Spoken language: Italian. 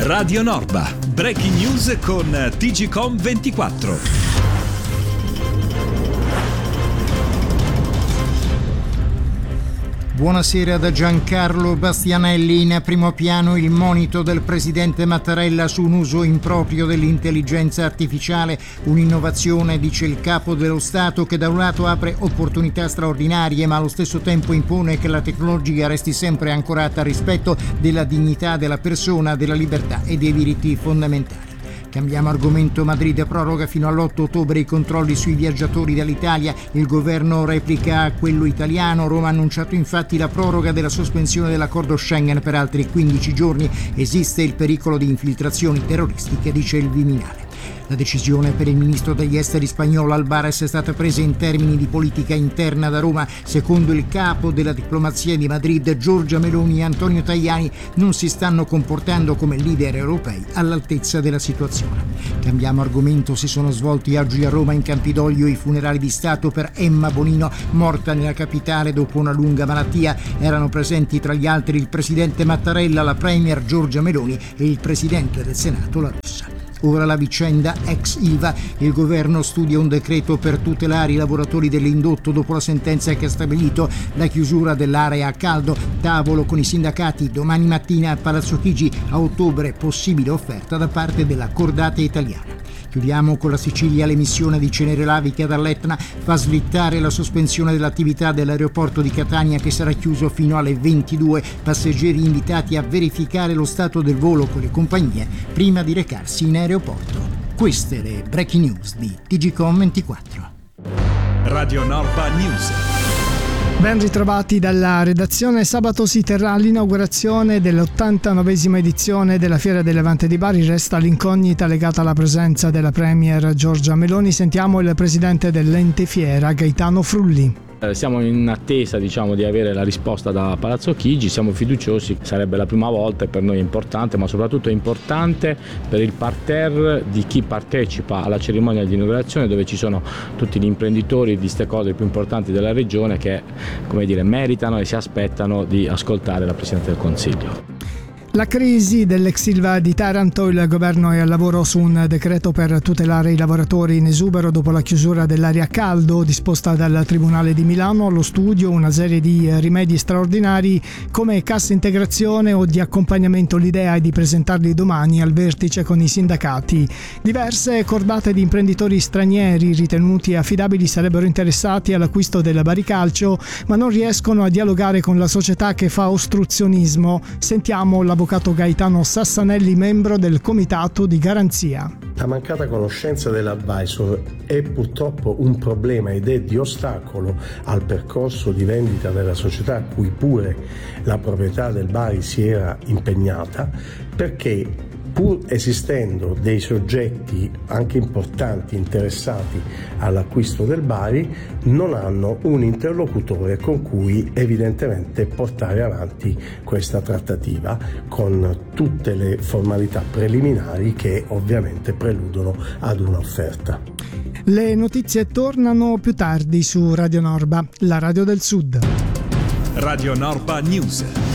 Radio Norba, breaking news con TGcom 24. Buonasera da Giancarlo Bastianelli. In primo piano il monito del presidente Mattarella su un uso improprio dell'intelligenza artificiale, un'innovazione, dice il capo dello Stato, che da un lato apre opportunità straordinarie ma allo stesso tempo impone che la tecnologia resti sempre ancorata al rispetto della dignità della persona, della libertà e dei diritti fondamentali. Cambiamo argomento. Madrid proroga fino all'8 ottobre i controlli sui viaggiatori dall'Italia. Il governo replica a quello italiano. Roma ha annunciato infatti la proroga della sospensione dell'accordo Schengen per altri 15 giorni. Esiste il pericolo di infiltrazioni terroristiche, dice il Viminale. La decisione per il ministro degli esteri spagnolo Albares è stata presa in termini di politica interna da Roma. Secondo il capo della diplomazia di Madrid, Giorgia Meloni e Antonio Tajani non si stanno comportando come leader europei all'altezza della situazione. Cambiamo argomento. Si sono svolti oggi a Roma in Campidoglio i funerali di Stato per Emma Bonino, morta nella capitale dopo una lunga malattia. Erano presenti tra gli altri il presidente Mattarella, la premier Giorgia Meloni e il presidente del Senato La Russa. Ora la vicenda ex Ilva. Il governo studia un decreto per tutelare i lavoratori dell'indotto dopo la sentenza che ha stabilito la chiusura dell'area a caldo. Tavolo con i sindacati domani mattina a Palazzo Chigi. A ottobre possibile offerta da parte della cordata italiana. Chiudiamo con la Sicilia. L'emissione di cenere laviche dall'Etna fa slittare la sospensione dell'attività dell'aeroporto di Catania, che sarà chiuso fino alle 22. Passeggeri invitati a verificare lo stato del volo con le compagnie prima di recarsi in aeroporto. Queste le breaking news di TGcom 24. Radio Norba News. Ben ritrovati dalla redazione. Sabato si terrà l'inaugurazione dell'89esima edizione della Fiera del Levante di Bari. Resta l'incognita legata alla presenza della premier Giorgia Meloni. Sentiamo il presidente dell'ente fiera, Gaetano Frulli. Siamo in attesa di avere la risposta da Palazzo Chigi, siamo fiduciosi, sarebbe la prima volta e per noi è importante, ma soprattutto è importante per il parterre di chi partecipa alla cerimonia di inaugurazione, dove ci sono tutti gli imprenditori di stakeholder più importanti della regione che meritano e si aspettano di ascoltare la Presidente del Consiglio. La crisi dell'ex Ilva di Taranto. Il governo è al lavoro su un decreto per tutelare i lavoratori in esubero dopo la chiusura dell'area a caldo disposta dal Tribunale di Milano. Allo studio una serie di rimedi straordinari come cassa integrazione o di accompagnamento. L'idea è di presentarli domani al vertice con i sindacati. Diverse cordate di imprenditori stranieri ritenuti affidabili sarebbero interessati all'acquisto del Bari Calcio, ma non riescono a dialogare con la società che fa ostruzionismo. Sentiamo l'avvocato Gaetano Sassanelli, membro del comitato di garanzia. La mancata conoscenza dell'advisor è purtroppo un problema ed è di ostacolo al percorso di vendita della società, a cui pure la proprietà del Bari si era impegnata, perché pur esistendo dei soggetti anche importanti interessati all'acquisto del Bari, non hanno un interlocutore con cui evidentemente portare avanti questa trattativa, con tutte le formalità preliminari che ovviamente preludono ad un'offerta. Le notizie tornano più tardi su Radio Norba, la radio del Sud. Radio Norba News.